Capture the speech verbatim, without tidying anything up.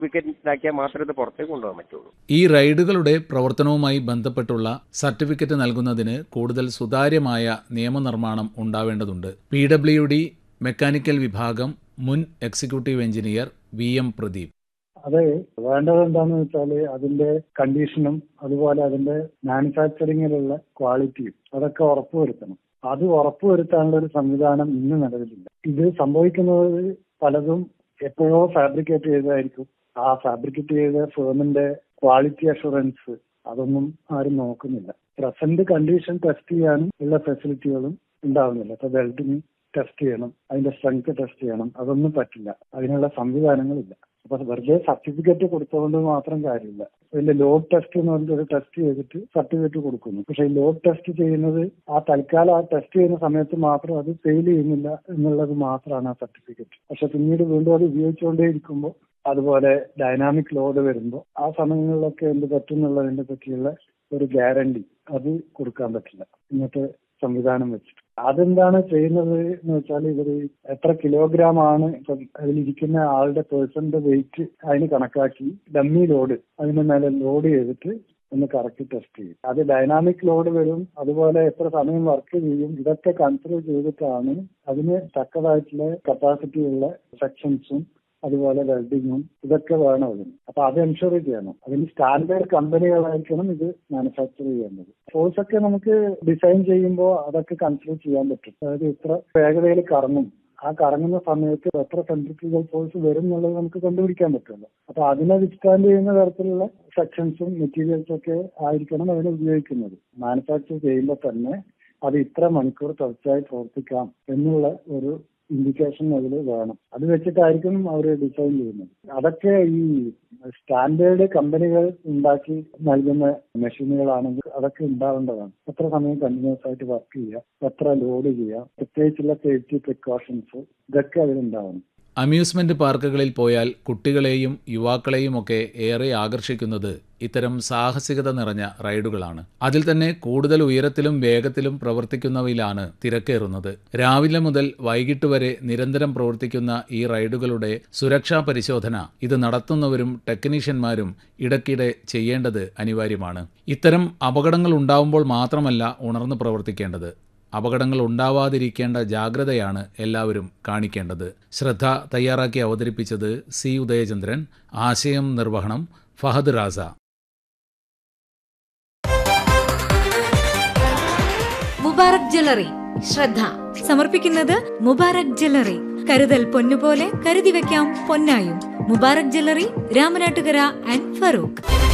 Certificate ഉണ്ടാക്കിയാൽ മാത്രമേ ഇത് പുറത്തേക്ക് കൊണ്ടുപോകാൻ പറ്റുള്ളൂ. ഈ റൈഡുകളുടെ പ്രവർത്തനവുമായി ബന്ധപ്പെട്ടുള്ള സർട്ടിഫിക്കറ്റ് നൽകുന്നതിന് കൂടുതൽ സുതാര്യമായ നിയമനിർമ്മാണം ഉണ്ടാവേണ്ടതുണ്ട്. പി ഡബ്ല്യു ഡി മെക്കാനിക്കൽ വിഭാഗം മുൻ executive engineer V M Pradeep. അത് വേണ്ടത് എന്താണെന്ന് വെച്ചാൽ അതിന്റെ കണ്ടീഷനും അതുപോലെ അതിന്റെ മാനുഫാക്ചറിങ്ങിലുള്ള ക്വാളിറ്റിയും അതൊക്കെ ഉറപ്പുവരുത്തണം. അത് ഉറപ്പുവരുത്താനുള്ള ഒരു സംവിധാനം ഇന്ന് നിലവിലില്ല. ഇത് സംഭവിക്കുന്നത് പലതും എപ്പോഴോ ഫാബ്രിക്കേറ്റ് ചെയ്തതായിരിക്കും. ആ ഫാബ്രിക്കേറ്റ് ചെയ്ത ഫേമിന്റെ ക്വാളിറ്റി അഷുറൻസ് അതൊന്നും ആരും നോക്കുന്നില്ല. പ്രസന്റ് കണ്ടീഷൻ ടെസ്റ്റ് ചെയ്യാനും ഉള്ള ഫെസിലിറ്റികളും ഉണ്ടാവുന്നില്ല. ഇപ്പൊ വെൽഡിങ് ടെസ്റ്റ് ചെയ്യണം, അതിന്റെ സ്ട്രെങ്ത് ടെസ്റ്റ് ചെയ്യണം, അതൊന്നും പറ്റില്ല. അതിനുള്ള സംവിധാനങ്ങളില്ല. അപ്പൊ വെറുതെ സർട്ടിഫിക്കറ്റ് കൊടുത്തുകൊണ്ട് മാത്രം കാര്യമില്ല. അതിന്റെ ലോഡ് ടെസ്റ്റ് എന്ന് പറഞ്ഞിട്ട് ഒരു ടെസ്റ്റ് ചെയ്തിട്ട് സർട്ടിഫിക്കറ്റ് കൊടുക്കുന്നു. പക്ഷെ ഈ ലോഡ് ടെസ്റ്റ് ചെയ്യുന്നത് ആ തൽക്കാലം ആ ടെസ്റ്റ് ചെയ്യുന്ന സമയത്ത് മാത്രം അത് ഫെയിൽ ചെയ്യുന്നില്ല എന്നുള്ളത് മാത്രമാണ് ആ സർട്ടിഫിക്കറ്റ്. പക്ഷെ പിന്നീട് വീണ്ടും അത് ഉപയോഗിച്ചുകൊണ്ടേ ഇരിക്കുമ്പോൾ അതുപോലെ ഡൈനാമിക് ലോഡ് വരുമ്പോൾ ആ സമയങ്ങളിലൊക്കെ എന്ത് പറ്റും എന്നുള്ളതിനെ പറ്റിയുള്ള ഒരു ഗ്യാരണ്ടി അത് കൊടുക്കാൻ പറ്റില്ല ഇന്നത്തെ സംവിധാനം വെച്ചിട്ട്. അതെന്താണ് ചെയ്യുന്നത് എന്ന് വെച്ചാൽ ഇവര് എത്ര കിലോഗ്രാം ആണ് ഇപ്പൊ അതിലിരിക്കുന്ന ആളുടെ പേഴ്സന്റെ വെയിറ്റ് അതിന് കണക്കാക്കി ഡമ്മി ലോഡ് അതിന്റെ മേലെ ലോഡ് ചെയ്തിട്ട് ഒന്ന് കറക്റ്റ് ടെസ്റ്റ് ചെയ്യും. അത് ഡൈനാമിക് ലോഡ് വരും, അതുപോലെ എത്ര സമയം വർക്ക് ചെയ്യും, ഇതൊക്കെ കൺസിഡർ ചെയ്തിട്ടാണ് അതിന് തക്കതായിട്ടുള്ള കപ്പാസിറ്റി ഉള്ള സെക്ഷൻസും അതുപോലെ വെൽഡിങ്ങും ഇതൊക്കെ വേണം അതിന്. അപ്പൊ അത് എൻഷുർ ചെയ്യണം. അതിന് സ്റ്റാൻഡേർഡ് കമ്പനികളായിരിക്കണം ഇത് മാനുഫാക്ചർ ചെയ്യുന്നത്. ഫോഴ്സ് ഒക്കെ നമുക്ക് ഡിസൈൻ ചെയ്യുമ്പോൾ അതൊക്കെ കൺസിഡർ ചെയ്യാൻ പറ്റും. അതായത് ഇത്ര വേഗതയിൽ കറങ്ങും, ആ കറങ്ങുന്ന സമയത്ത് എത്ര സെൻട്രിഫ്യൂഗൽ ഫോഴ്സ് വരും എന്നുള്ളത് നമുക്ക് കണ്ടുപിടിക്കാൻ പറ്റുമല്ലോ. അപ്പൊ അതിനെ വിസ്റ്റാൻഡ് ചെയ്യുന്ന തരത്തിലുള്ള സെക്ഷൻസും മെറ്റീരിയൽസും ഒക്കെ ആയിരിക്കണം അതിന് ഉപയോഗിക്കുന്നത്. മാനുഫാക്ചർ ചെയ്യുമ്പോൾ തന്നെ അത് ഇത്ര മണിക്കൂർ തുടർച്ചയായി പ്രവർത്തിക്കാം എന്നുള്ള ഒരു ഇൻഡിക്കേഷൻ അതിൽ വേണം. അത് വെച്ചിട്ടായിരിക്കും അവർ ഡിസൈൻ ചെയ്യുന്നത്. അതൊക്കെ ഈ സ്റ്റാൻഡേർഡ് കമ്പനികൾ ഉണ്ടാക്കി നൽകുന്ന മെഷീനുകളാണെങ്കിൽ അതൊക്കെ ഉണ്ടാവേണ്ടതാണ്. എത്ര സമയം കണ്ടിന്യൂസ് ആയിട്ട് വർക്ക് ചെയ്യുക, എത്ര ലോഡ് ചെയ്യുക, പ്രത്യേകിച്ചുള്ള സേഫ്റ്റി പ്രിക്കോഷൻസ് ഇതൊക്കെ അതിലുണ്ടാവണം. അമ്യൂസ്മെന്റ് പാർക്കുകളിൽ പോയാൽ കുട്ടികളെയും യുവാക്കളെയും ഒക്കെ ഏറെ ആകർഷിക്കുന്നത് ഇത്തരം സാഹസികത നിറഞ്ഞ റൈഡുകളാണ്. അതിൽ തന്നെ കൂടുതൽ ഉയരത്തിലും വേഗത്തിലും പ്രവർത്തിക്കുന്നവയിലാണ് തിരക്കേറുന്നത്. രാവിലെ മുതൽ വൈകിട്ട് വരെ നിരന്തരം പ്രവർത്തിക്കുന്ന ഈ റൈഡുകളുടെ സുരക്ഷാ പരിശോധന ഇത് നടത്തുന്നവരും ടെക്നീഷ്യന്മാരും ഇടയ്ക്കിടെ ചെയ്യേണ്ടത് അനിവാര്യമാണ്. ഇത്തരം അപകടങ്ങൾ ഉണ്ടാവുമ്പോൾ മാത്രമല്ല ഉണർന്ന് പ്രവർത്തിക്കേണ്ടത്. അപകടങ്ങൾ ഉണ്ടാവാതിരിക്കേണ്ട ജാഗ്രതയാണ് എല്ലാവരും കാണിക്കേണ്ടത്. ശ്രദ്ധ തയ്യാറാക്കി അവതരിപ്പിച്ചത് സി ഉദയചന്ദ്രൻ. ആശയം നിർവഹണം ഫഹദ് റാസ. മുബാറക് ജ്വല്ലറി ശ്രദ്ധ സമർപ്പിക്കുന്നത് മുബാറക് ജ്വല്ലറി. കരുതൽ പൊന്നുപോലെ കരുതി വെക്കാം പൊന്നായും. Mubarak jewellery, Ramanattukara and Farooq.